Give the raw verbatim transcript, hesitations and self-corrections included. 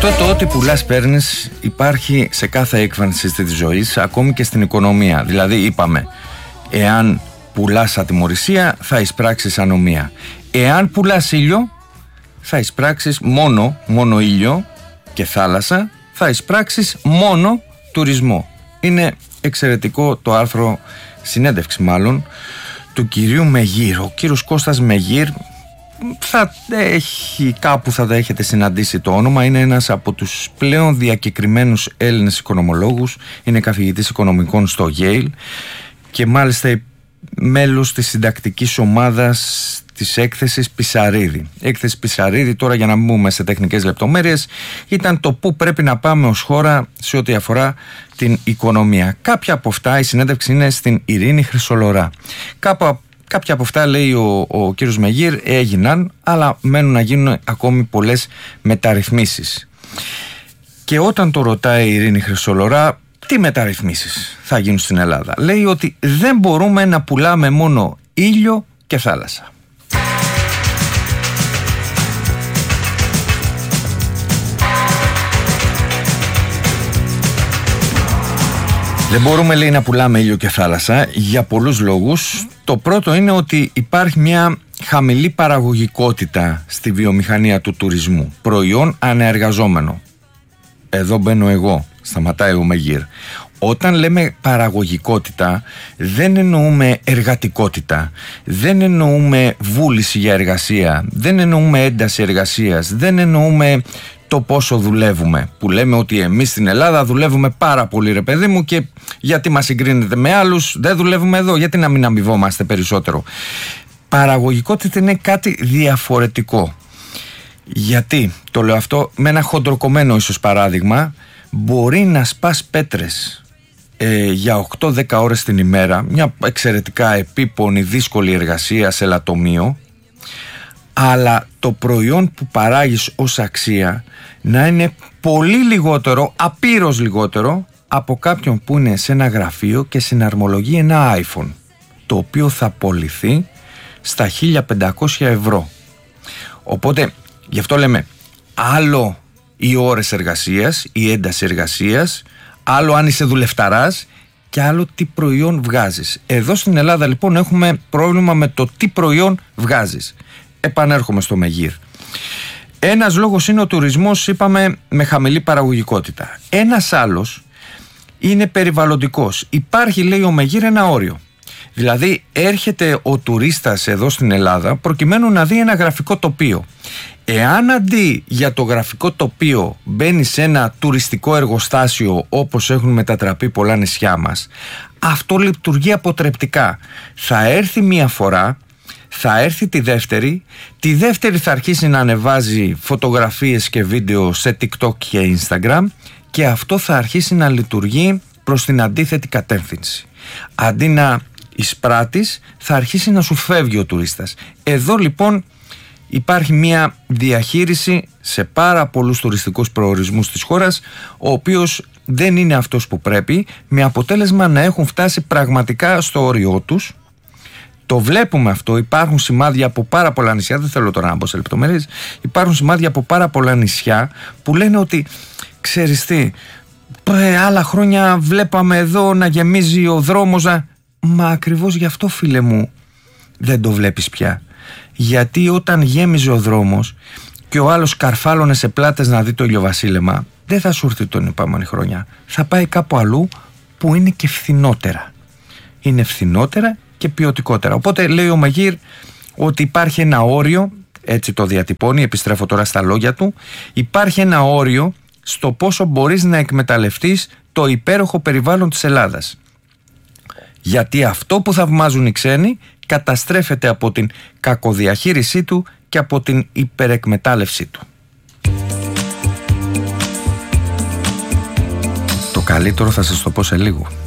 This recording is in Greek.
Αυτό το ότι πουλάς παίρνεις υπάρχει σε κάθε έκφανση της ζωής, ακόμη και στην οικονομία. Δηλαδή είπαμε, εάν πουλάς ατιμωρησία θα εισπράξεις ανομία. Εάν πουλάς ήλιο θα εισπράξεις μόνο, μόνο ήλιο και θάλασσα, θα εισπράξεις μόνο τουρισμό. Είναι εξαιρετικό το άρθρο, συνέντευξη μάλλον, του κυρίου Μεγύρ. Ο κύριος Κώστας Μεγύρ, θα έχει, κάπου θα τα έχετε συναντήσει το όνομα, είναι ένας από τους πλέον διακεκριμένους Έλληνες οικονομολόγους, είναι καθηγητής οικονομικών στο Yale και μάλιστα μέλος της συντακτικής ομάδας της έκθεσης Πισαρίδη. Έκθεση Πισαρίδη, τώρα για να μπούμε σε τεχνικές λεπτομέρειες, ήταν το πού πρέπει να πάμε ως χώρα σε ό,τι αφορά την οικονομία. Κάποια από αυτά, η συνέντευξη είναι στην Ειρήνη Χρυσολορά. Κάπου Κάποια από αυτά, λέει ο, ο κύριος Μεγύρ, έγιναν, αλλά μένουν να γίνουν ακόμη πολλές μεταρρυθμίσεις. Και όταν το ρωτάει η Ειρήνη Χρυσολορά, τι μεταρρυθμίσεις θα γίνουν στην Ελλάδα, λέει ότι δεν μπορούμε να πουλάμε μόνο ήλιο και θάλασσα. Δεν μπορούμε, λέει, να πουλάμε ήλιο και θάλασσα για πολλούς λόγους. Το πρώτο είναι ότι υπάρχει μια χαμηλή παραγωγικότητα στη βιομηχανία του τουρισμού. Προϊόν ανεργαζόμενο. Εδώ μπαίνω εγώ, σταματάει ο Μεγύρ. Όταν λέμε παραγωγικότητα, δεν εννοούμε εργατικότητα, δεν εννοούμε βούληση για εργασία, δεν εννοούμε ένταση εργασίας, δεν εννοούμε το πόσο δουλεύουμε, που λέμε ότι εμείς στην Ελλάδα δουλεύουμε πάρα πολύ, ρε παιδί μου, και γιατί μας συγκρίνεται με άλλους, δεν δουλεύουμε εδώ, γιατί να μην αμοιβόμαστε περισσότερο. Παραγωγικότητα είναι κάτι διαφορετικό. Γιατί, το λέω αυτό με ένα χοντροκομμένο ίσως παράδειγμα, μπορεί να σπάς πέτρες ε, για οκτώ με δέκα ώρες την ημέρα, μια εξαιρετικά επίπονη δύσκολη εργασία σε λατομείο, αλλά το προϊόν που παράγεις ως αξία να είναι πολύ λιγότερο, απείρως λιγότερο από κάποιον που είναι σε ένα γραφείο και συναρμολογεί ένα iPhone, το οποίο θα πωληθεί στα χίλια πεντακόσια ευρώ. Οπότε γι' αυτό λέμε, άλλο οι ώρες εργασίας, η ένταση εργασίας, άλλο αν είσαι δουλευταράς και άλλο τι προϊόν βγάζεις. Εδώ στην Ελλάδα λοιπόν έχουμε πρόβλημα με το τι προϊόν βγάζεις. Επανέρχομαι στο Μεγύρ. Ένας λόγος είναι ο τουρισμός, είπαμε, με χαμηλή παραγωγικότητα. Ένας άλλος είναι περιβαλλοντικός. Υπάρχει, λέει ο Μεγύρ, ένα όριο. Δηλαδή έρχεται ο τουρίστας εδώ στην Ελλάδα προκειμένου να δει ένα γραφικό τοπίο. Εάν αντί για το γραφικό τοπίο μπαίνει σε ένα τουριστικό εργοστάσιο όπως έχουν μετατραπεί πολλά νησιά μας, αυτό λειτουργεί αποτρεπτικά. Θα έρθει μία φορά, θα έρθει τη δεύτερη, τη δεύτερη θα αρχίσει να ανεβάζει φωτογραφίες και βίντεο σε TikTok και Instagram και αυτό θα αρχίσει να λειτουργεί προς την αντίθετη κατεύθυνση. Αντί να εισπράττεις, θα αρχίσει να σου φεύγει ο τουρίστας. Εδώ λοιπόν υπάρχει μια διαχείριση σε πάρα πολλούς τουριστικούς προορισμούς της χώρας, ο οποίος δεν είναι αυτός που πρέπει, με αποτέλεσμα να έχουν φτάσει πραγματικά στο όριό τους. Το βλέπουμε αυτό, υπάρχουν σημάδια από πάρα πολλά νησιά, δεν θέλω τώρα να μπω σε λεπτομέρειες, υπάρχουν σημάδια από πάρα πολλά νησιά που λένε ότι, ξέρεις τι, άλλα χρόνια βλέπαμε εδώ να γεμίζει ο δρόμος, να... μα ακριβώς γι' αυτό, φίλε μου, δεν το βλέπεις πια. Γιατί όταν γέμιζε ο δρόμος και ο άλλος καρφάλωνε σε πλάτες να δει το ηλιοβασίλεμα, δεν θα σου έρθει τον επόμενη χρονιά. Θα πάει κάπου αλλού που είναι και φθηνότερα. Είναι φθηνότερα και ποιοτικότερα. Οπότε λέει ο Μεγύρ ότι υπάρχει ένα όριο, έτσι το διατυπώνει, επιστρέφω τώρα στα λόγια του, υπάρχει ένα όριο στο πόσο μπορείς να εκμεταλλευτείς το υπέροχο περιβάλλον της Ελλάδας. Γιατί αυτό που θαυμάζουν οι ξένοι καταστρέφεται από την κακοδιαχείρισή του και από την υπερεκμετάλλευσή του. Το καλύτερο θα σας το πω σε λίγο.